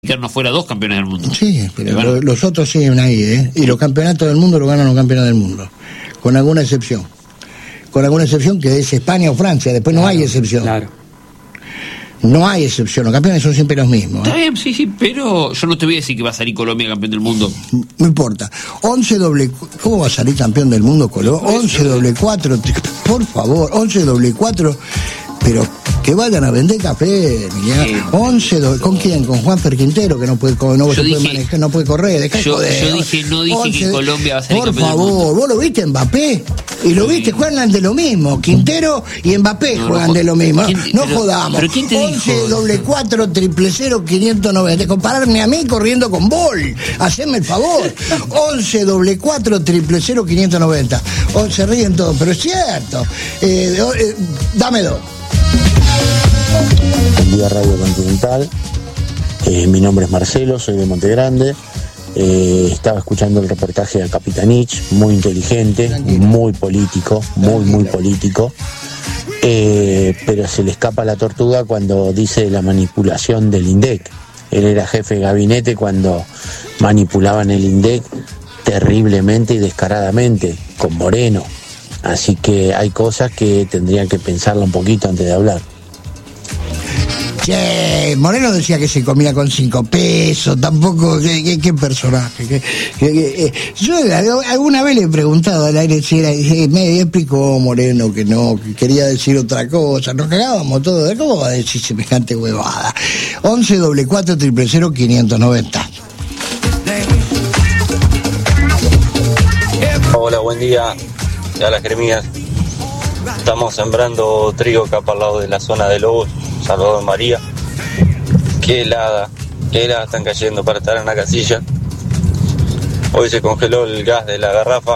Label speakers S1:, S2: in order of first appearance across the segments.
S1: no fuera 2 campeones del mundo.
S2: Sí, pero los otros siguen ahí, ¿eh? Y los campeonatos del mundo lo ganan los campeones del mundo, con alguna excepción. Con alguna excepción que es España o Francia, después no hay excepción. Claro. No hay excepción, los campeones son siempre los mismos.
S1: Está bien, sí, pero yo no te voy a decir que va a salir Colombia campeón del mundo.
S2: No importa. 11 doble... ¿Cómo va a salir campeón del mundo Colombia? 11 doble 4, por favor, 11 doble 4... Pero que vayan a vender café, sí. 11, ¿con quién? Con Juanfer Quintero, que no puede manejar, no puede correr.
S1: Yo dije, no dije 11, que Colombia va a salir campeón del mundo. Por favor,
S2: ¿vos lo viste Mbappé? Y lo viste, juegan de lo mismo. Quintero y Mbappé juegan de lo mismo. No jodamos.
S1: ¿Pero quién te
S2: 11
S1: dijo?
S2: doble 4 000 590. Compararme a mí corriendo con Bol. Haceme el favor. 11 doble 4 000 590. Se ríen todos, pero es cierto. Dame 2.
S3: Buen día, Radio Continental. Mi nombre es Marcelo, soy de Monte Grande. Estaba escuchando el reportaje de Capitanich, muy inteligente, muy político, muy político. Pero se le escapa la tortuga cuando dice la manipulación del INDEC. Él era jefe de gabinete cuando manipulaban el INDEC terriblemente y descaradamente, con Moreno. Así que hay cosas que tendrían que pensarla un poquito antes de hablar.
S2: Che, Moreno decía que se comía con 5 pesos, tampoco, qué personaje. Yo alguna vez le he preguntado al aire si era, me explicó Moreno que no, que quería decir otra cosa, nos cagábamos todos, ¿cómo va a decir semejante huevada? 11 doble 4 000 590.
S4: Hola, buen día. Ya las Jeremías. Estamos sembrando trigo acá para el lado de la zona de Lobos, Salvador María. Qué helada están cayendo para estar en la casilla. Hoy se congeló el gas de la garrafa.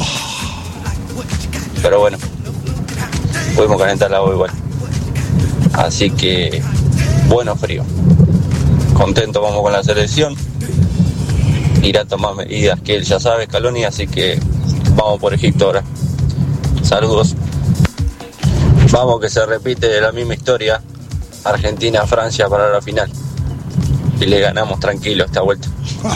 S4: Pero bueno, pudimos calentar el agua igual. Así que, bueno, frío. Contento vamos con la selección. Irá a tomar medidas que él ya sabe, Scaloni, así que vamos por Egipto ahora. Saludos. Vamos que se repite la misma historia. Argentina-Francia para la final. Y le ganamos tranquilo esta vuelta.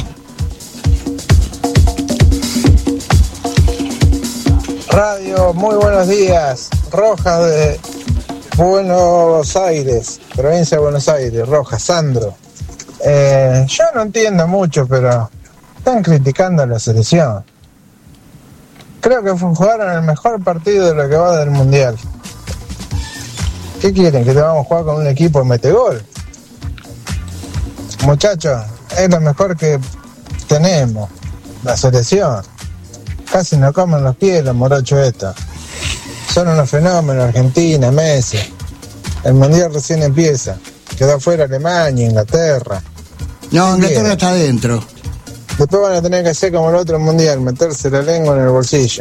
S5: Radio, muy buenos días. Rojas de Buenos Aires, provincia de Buenos Aires. Rojas, Sandro. Yo no entiendo mucho, pero están criticando a la selección. Creo que jugaron el mejor partido de lo que va del Mundial. ¿Qué quieren? ¿Que te vamos a jugar con un equipo de metegol? Muchachos, es lo mejor que tenemos. La selección. Casi nos comen los pies los morochos estos. Son unos fenómenos, Argentina, Messi. El Mundial recién empieza. Quedó afuera Alemania, Inglaterra.
S2: No, Inglaterra está adentro.
S5: Después van a tener que hacer como el otro Mundial, meterse la lengua en el bolsillo.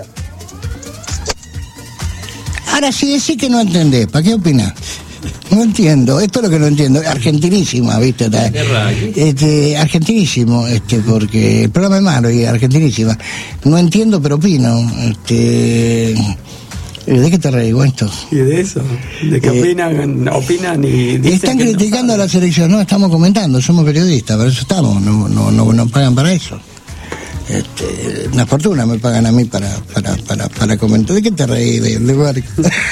S2: Ahora sí, decís que no entendés. ¿Para qué opinás? No entiendo. Esto es lo que no entiendo. Argentinísima, ¿viste? Argentinísimo, porque el programa es malo y argentinísima. No entiendo, pero opino. ¿De qué te reís, esto?
S6: ¿Y de eso? ¿De qué opinan y dicen
S2: están
S6: que
S2: criticando
S6: no
S2: a la selección. No, estamos comentando, somos periodistas, para eso estamos. No nos pagan para eso. Una fortuna me pagan a mí para comentar. ¿De qué te reís? De Marco?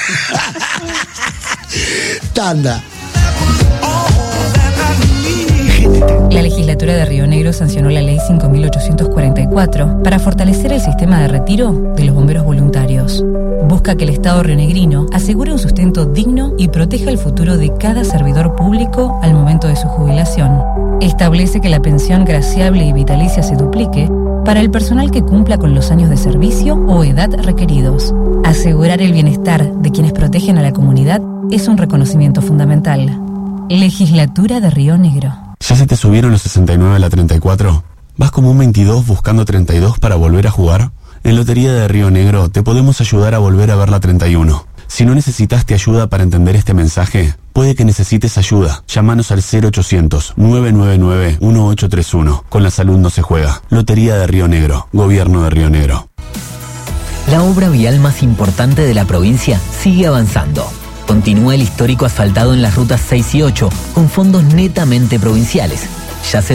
S2: Tanda.
S7: La legislatura de Río Negro sancionó la ley 5.844 para fortalecer el sistema de retiro de los bomberos voluntarios. Busca que el Estado rionegrino asegure un sustento digno y proteja el futuro de cada servidor público al momento de su jubilación. Establece que la pensión graciable y vitalicia se duplique para el personal que cumpla con los años de servicio o edad requeridos. Asegurar el bienestar de quienes protegen a la comunidad es un reconocimiento fundamental. Legislatura de Río Negro.
S8: ¿Ya se te subieron los 69 a la 34? ¿Vas como un 22 buscando 32 para volver a jugar? En Lotería de Río Negro te podemos ayudar a volver a ver la 31. Si no necesitaste ayuda para entender este mensaje, puede que necesites ayuda. Llámanos al 0800-999-1831. Con la salud no se juega. Lotería de Río Negro. Gobierno de Río Negro.
S9: La obra vial más importante de la provincia sigue avanzando. Continúa el histórico asfaltado en las rutas 6 y 8 con fondos netamente provinciales. ya se